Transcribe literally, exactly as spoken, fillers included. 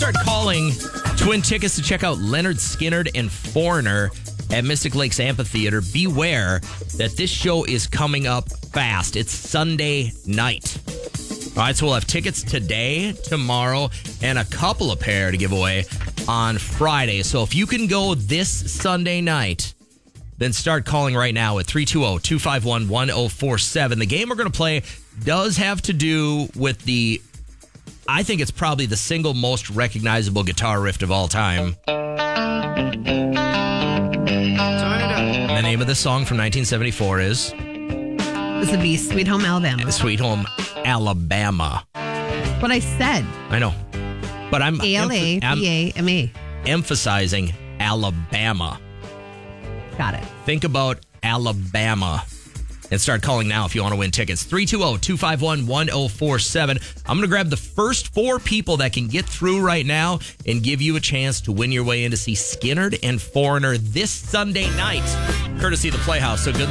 start calling to win tickets to check out Leonard Skinner and Foreigner at Mystic Lakes Amphitheater. Beware that this show is coming up fast. It's Sunday night. All right, so we'll have tickets today, tomorrow, and a couple of pair to give away on Friday. So if you can go this Sunday night, then start calling right now at three two zero, two five one, one zero four seven. The game we're going to play does have to do with the, I think it's probably the single most recognizable guitar riff of all time. The name of the song from nineteen seventy-four is? This would be Sweet Home Alabama. Sweet Home Alabama. What I said. I know. But I'm, A L A B A M A. emph- emphasizing Alabama. Got it. Think about Alabama and start calling now if you want to win tickets. three two zero, two five one, one zero four seven. I'm going to grab the first four people that can get through right now and give you a chance to win your way in to see Skinnerd and Foreigner this Sunday night, courtesy of the Playhouse. So good luck.